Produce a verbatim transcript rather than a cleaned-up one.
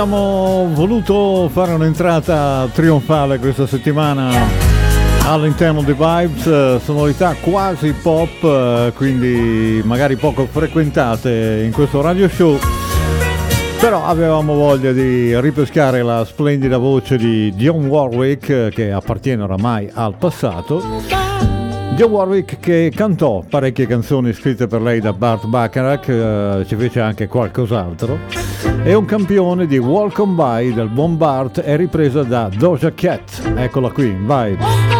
Abbiamo voluto fare un'entrata trionfale questa settimana all'interno di Vibes, sonorità quasi pop, quindi magari poco frequentate in questo radio show, però avevamo voglia di ripescare la splendida voce di Dionne Warwick, che appartiene oramai al passato. Dionne Warwick, che cantò parecchie canzoni scritte per lei da Burt Bacharach, eh, ci fece anche qualcos'altro. È un campione di Walk On By del buon Burt, è ripresa da Doja Cat. Eccola qui, vai.